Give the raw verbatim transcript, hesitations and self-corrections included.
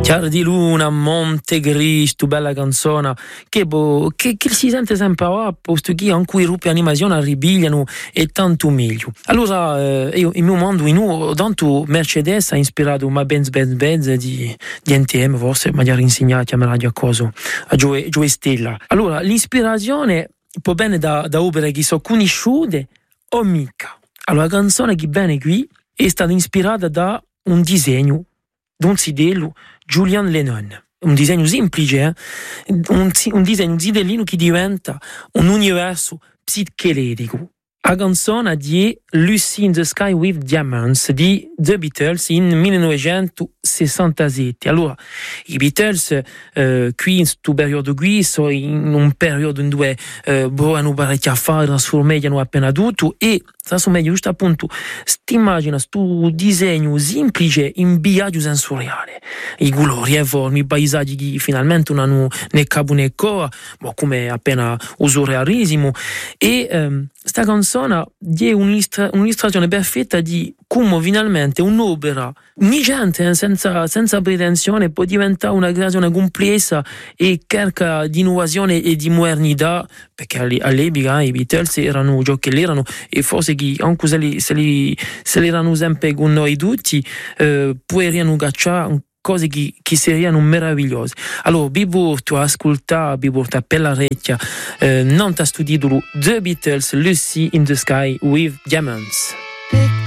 Chiaro di luna, Monte Cristo, bella canzone che, bo, che, che si sente sempre a posto che in cui rupe animazione arribigliano e tanto meglio. Allora eh, io in mio mondo in uno tanto Mercedes ha ispirato una Benz Benz Benz di, di N T M, forse magari insegnati a me a cosa a Gioe, Gioe Stella. Allora l'ispirazione può bene da, da opere che sono conosciute o mica. Allora la canzone che bene qui è stata ispirata da un disegno d'un zidello Julian Lennon, un disegno semplice, eh? un, un disegno un zidellino che diventa un universo psichedelico. La canzone di Lucy in the Sky with Diamonds di The Beatles in millenovecentosessantasette. Allora, i Beatles eh, qui in questo periodo qui sono in un periodo in cui eh, hanno parecchio a fare, trasformano appena tutto e trasformano giusto appunto quest'immagine, questo disegno semplice in viaggio sensoriale. I colori, le forme, i paesaggi che finalmente non hanno né capo né coda, ma come appena uso realismo e ehm, sta canzone è un'illustra- un'illustrazione perfetta di come finalmente un'opera niente, senza, senza pretensione, può diventare una creazione complessa e carica di innovazione e di modernità, perché all'epoca i Beatles erano ciò che erano e forse che anche se li, se li, se li erano sempre con noi tutti eh, potevano cacciare cose che, che sarebbero meravigliose. Allora vi porto a ascoltare, vi porto a per l'orecchia eh, non ta sto titolo The Beatles, Lucy in the Sky with Diamonds.